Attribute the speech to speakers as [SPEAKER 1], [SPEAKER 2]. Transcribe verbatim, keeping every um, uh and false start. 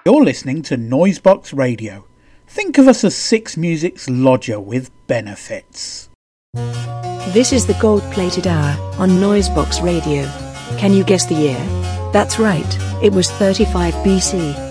[SPEAKER 1] You're listening to Noisebox Radio. Think of us as Six Music's lodger with benefits.
[SPEAKER 2] This is the gold-plated hour on Noisebox Radio. Can you guess the year? That's right, it was thirty-five B C.